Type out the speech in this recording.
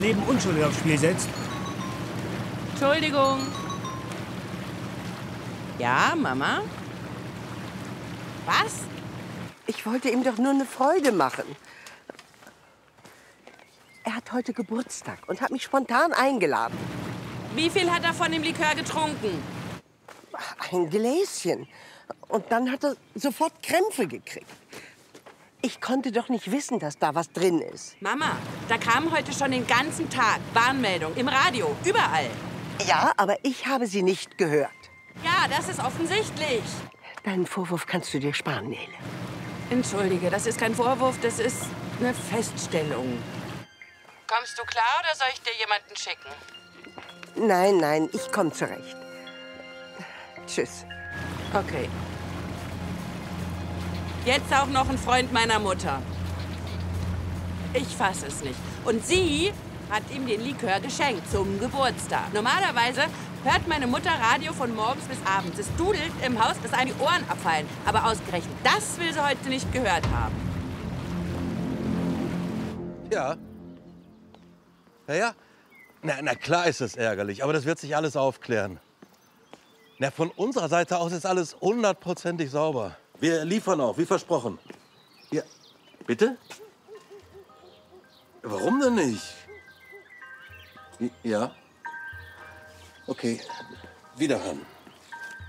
Leben unschuldig aufs Spiel setzt. Entschuldigung. Ja, Mama? Was? Ich wollte ihm doch nur eine Freude machen. Er hat heute Geburtstag und hat mich spontan eingeladen. Wie viel hat er von dem Likör getrunken? Ein Gläschen. Und dann hat er sofort Krämpfe gekriegt. Ich konnte doch nicht wissen, dass da was drin ist. Mama, da kam heute schon den ganzen Tag Warnmeldung im Radio, überall. Ja, aber ich habe sie nicht gehört. Ja, das ist offensichtlich. Deinen Vorwurf kannst du dir sparen, Nele. Entschuldige, das ist kein Vorwurf, das ist eine Feststellung. Kommst du klar oder soll ich dir jemanden schicken? Nein, nein, ich komme zurecht. Tschüss. Okay. Jetzt auch noch ein Freund meiner Mutter. Ich fasse es nicht. Und sie hat ihm den Likör geschenkt zum Geburtstag. Normalerweise hört meine Mutter Radio von morgens bis abends. Es dudelt im Haus, bis einem die Ohren abfallen. Aber ausgerechnet das will sie heute nicht gehört haben. Ja. Ja. Na klar ist es ärgerlich, aber das wird sich alles aufklären. Na, von unserer Seite aus ist alles 100%ig sauber. Wir liefern auch, wie versprochen. Ja. Bitte? Warum denn nicht? Ja. Okay. Wiederhören.